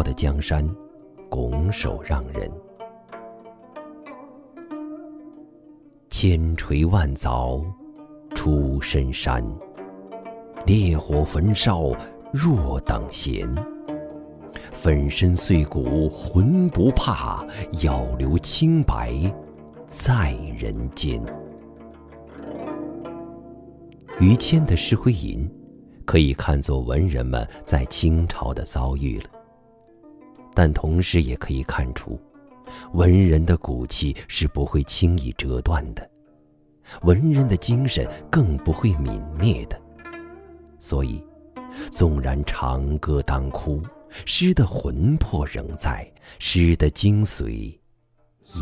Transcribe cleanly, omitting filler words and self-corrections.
的江山，拱手让人。千锤万凿出深山，烈火焚烧若等闲。粉身碎骨浑不怕，要留清白在人间。于谦的《诗会吟》可以看作文人们在清朝的遭遇了，但同时也可以看出，文人的骨气是不会轻易折断的，文人的精神更不会泯灭的。所以，纵然长歌当哭，诗的魂魄仍在，诗的精髓